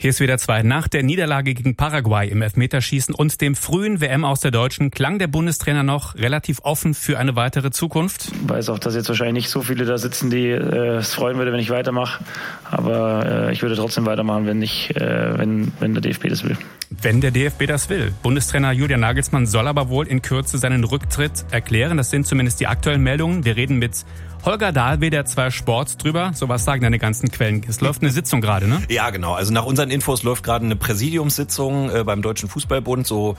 Hier ist wieder 2. Nach der Niederlage gegen Paraguay im Elfmeterschießen und dem frühen WM aus der Deutschen klang der Bundestrainer noch relativ offen für eine weitere Zukunft. Ich weiß auch, dass jetzt wahrscheinlich nicht so viele da sitzen, die es freuen würde, wenn ich weitermache. Aber ich würde trotzdem weitermachen, wenn der DFB das will. Wenn der DFB das will. Bundestrainer Julian Nagelsmann soll aber wohl in Kürze seinen Rücktritt erklären. Das sind zumindest die aktuellen Meldungen. Wir reden mit Holger Dahlwe, der 2 Sport drüber. So was sagen deine ganzen Quellen. Es läuft eine Sitzung gerade, ne? Ja, genau. Also nach unseren Infos läuft gerade eine Präsidiumssitzung beim Deutschen Fußballbund. So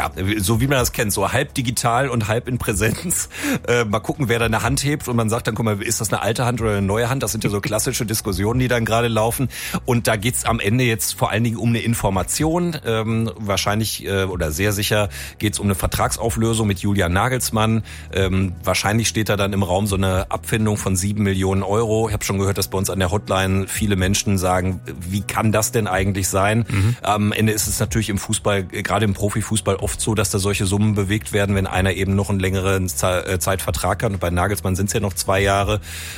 wie man das kennt, so halb digital und halb in Präsenz. Mal gucken, wer da eine Hand hebt und man sagt dann, guck mal, ist das eine alte Hand oder eine neue Hand? Das sind ja so klassische Diskussionen, die dann gerade laufen. Und da geht's am Ende jetzt vor allen Dingen um eine Information. Wahrscheinlich oder sehr sicher geht's um eine Vertragsauflösung mit Julian Nagelsmann. Wahrscheinlich steht da dann im Raum so eine Abfindung von 7 Millionen Euro. Ich habe schon gehört, dass bei uns an der Hotline viele Menschen sagen, wie kann das denn eigentlich sein? Am Ende ist es natürlich im Fußball, gerade im Profifußball, oft so, dass da solche Summen bewegt werden, wenn einer eben noch einen längeren Zeitvertrag hat. Und bei Nagelsmann sind es ja noch 2 Jahre.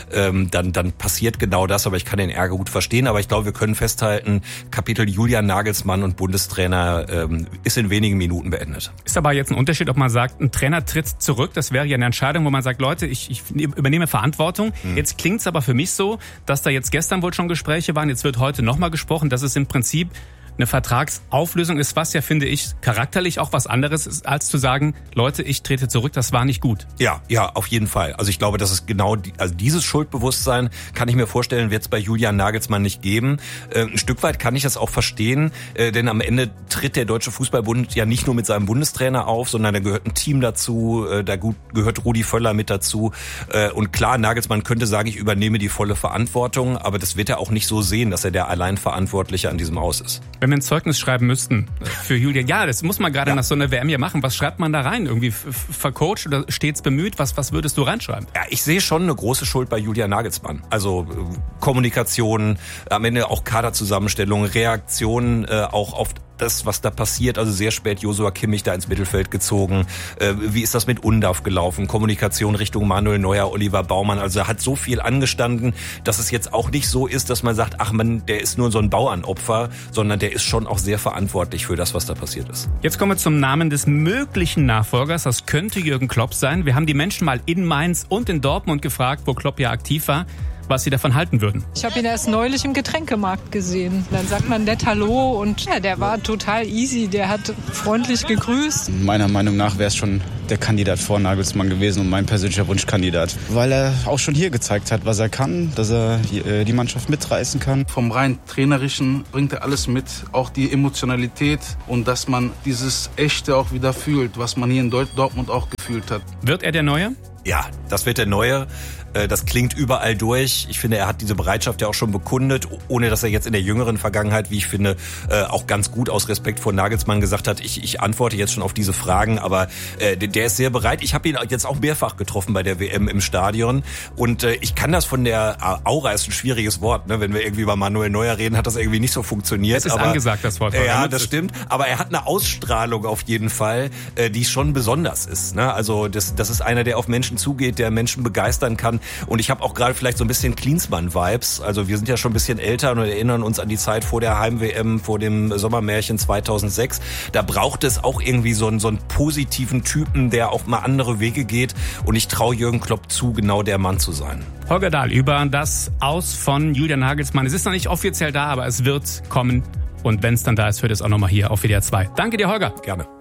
Dann passiert genau das. Aber ich kann den Ärger gut verstehen. Aber ich glaube, wir können festhalten, Kapitel Julian Nagelsmann und Bundestrainer ist in wenigen Minuten beendet. Ist aber jetzt ein Unterschied, ob man sagt, ein Trainer tritt zurück. Das wäre ja eine Entscheidung, wo man sagt, Leute, ich übernehme Verantwortung. Jetzt klingt's aber für mich so, dass da jetzt gestern wohl schon Gespräche waren. Jetzt wird heute nochmal gesprochen, dass es im Prinzip eine Vertragsauflösung ist, was ja, finde ich, charakterlich auch was anderes ist, als zu sagen, Leute, ich trete zurück, das war nicht gut. Ja, auf jeden Fall. Also ich glaube, das ist genau, dieses Schuldbewusstsein kann ich mir vorstellen, wird es bei Julian Nagelsmann nicht geben. Ein Stück weit kann ich das auch verstehen, denn am Ende tritt der Deutsche Fußballbund ja nicht nur mit seinem Bundestrainer auf, sondern da gehört ein Team dazu, da gehört Rudi Völler mit dazu. Und klar, Nagelsmann könnte sagen, ich übernehme die volle Verantwortung, aber das wird er auch nicht so sehen, dass er der Alleinverantwortliche an diesem Aus ist. Wenn wir ein Zeugnis schreiben müssten für Julian, ja, das muss man gerade nach so einer WM hier machen. Was schreibt man da rein? Irgendwie vercoacht oder stets bemüht? Was würdest du reinschreiben? Ja, ich sehe schon eine große Schuld bei Julian Nagelsmann. Also Kommunikation, am Ende auch Kaderzusammenstellung, Reaktion auch auf das, was da passiert, also sehr spät Joshua Kimmich da ins Mittelfeld gezogen. Wie ist das mit Undav gelaufen? Kommunikation Richtung Manuel Neuer, Oliver Baumann. Also er hat so viel angestanden, dass es jetzt auch nicht so ist, dass man sagt, ach man, der ist nur so ein Bauernopfer, sondern der ist schon auch sehr verantwortlich für das, was da passiert ist. Jetzt kommen wir zum Namen des möglichen Nachfolgers. Das könnte Jürgen Klopp sein. Wir haben die Menschen mal in Mainz und in Dortmund gefragt, wo Klopp ja aktiv war, was sie davon halten würden. Ich habe ihn erst neulich im Getränkemarkt gesehen. Dann sagt man nett Hallo und ja, der war total easy. Der hat freundlich gegrüßt. Meiner Meinung nach wäre es schon der Kandidat vor Nagelsmann gewesen und mein persönlicher Wunschkandidat. Weil er auch schon hier gezeigt hat, was er kann, dass er die Mannschaft mitreißen kann. Vom rein Trainerischen bringt er alles mit, auch die Emotionalität und dass man dieses Echte auch wieder fühlt, was man hier in Dortmund auch gefühlt hat. Wird er der Neue? Ja, das wird der Neue. Das klingt überall durch. Ich finde, er hat diese Bereitschaft ja auch schon bekundet, ohne dass er jetzt in der jüngeren Vergangenheit, wie ich finde, auch ganz gut aus Respekt vor Nagelsmann gesagt hat, ich antworte jetzt schon auf diese Fragen, aber der ist sehr bereit. Ich habe ihn jetzt auch mehrfach getroffen bei der WM im Stadion und ich kann das von der Aura, ist ein schwieriges Wort, ne? Wenn wir irgendwie über Manuel Neuer reden, hat das irgendwie nicht so funktioniert. Es ist angesagt, das Wort. Ja, das stimmt, aber er hat eine Ausstrahlung auf jeden Fall, die schon besonders ist. Ne? Also das ist einer, der auf Menschen zugeht, der Menschen begeistern kann. Und ich habe auch gerade vielleicht so ein bisschen Klinsmann-Vibes. Also wir sind ja schon ein bisschen älter und erinnern uns an die Zeit vor der Heim-WM, vor dem Sommermärchen 2006. Da braucht es auch irgendwie so einen positiven Typen, der auch mal andere Wege geht. Und ich traue Jürgen Klopp zu, genau der Mann zu sein. Holger Dahl über das Aus von Julian Nagelsmann. Es ist noch nicht offiziell da, aber es wird kommen. Und wenn es dann da ist, hört es auch nochmal hier auf WDR 2. Danke dir, Holger. Gerne.